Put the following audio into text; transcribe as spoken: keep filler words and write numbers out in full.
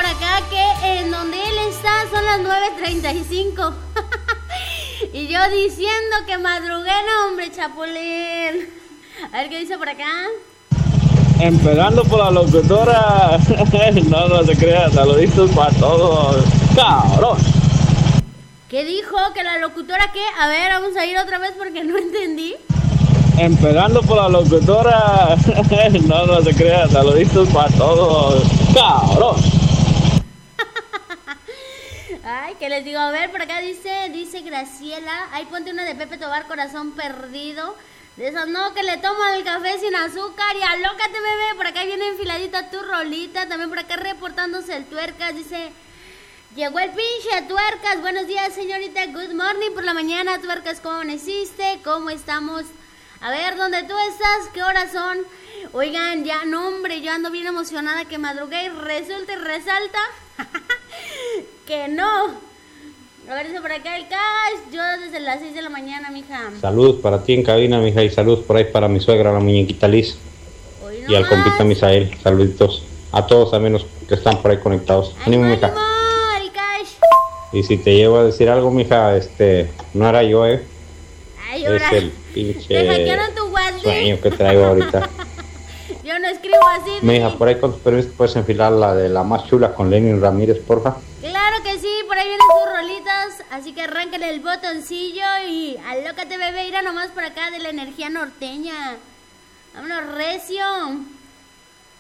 por acá que en donde él está son las nueve treinta y cinco. Y yo diciendo que madrugué, no, hombre, Chapulín. A ver qué dice por acá. Empezando por la locutora. No, no se crea, saluditos para todos. ¡Cabrón! ¿Qué dijo? ¿Que la locutora qué? A ver, vamos a ir otra vez porque no entendí. Empezando por la locutora. No, no se crea, saluditos para todos. ¡Cabrón! Ay, ¿qué les digo? A ver, por acá dice, dice Graciela. Ahí ponte una de Pepe Tobar, Corazón Perdido. De esas no, que le toman el café sin azúcar. Y alócate, bebé. Por acá viene enfiladita tu rolita. También por acá reportándose el Tuercas. Dice, llegó el pinche Tuercas. Buenos días, señorita. Good morning por la mañana, Tuercas. ¿Cómo amaneciste? ¿Cómo estamos? A ver, ¿dónde tú estás? ¿Qué horas son? Oigan, ya, no, hombre, yo ando bien emocionada que madrugué y resulta y resalta que no. A ver, dice por acá el Cash. Yo desde las seis de la mañana, mija. Saludos para ti en cabina, mija, y saludos por ahí para mi suegra, la muñequita Liz. Hoy Y al más. compita Misael. Saluditos a todos, también los que están por ahí conectados. Ánimo, ¡Ánimo, mija. ánimo, el Cash! Y si te llevo a decir algo, mija, este, no era yo, eh. Ay, Es ahora. el ¿Te pinche hackearon tu WhatsApp? sueño que traigo ahorita. Yo no escribo así. Mija, Vicky. por ahí con tus permisos puedes enfilar la de la más chula con Lenin Ramírez, porfa. Claro que sí, por ahí vienen sus rolitas. Así que arráncale el botoncillo y alócate, bebé. Irá nomás por acá de la energía norteña. Vámonos, recio.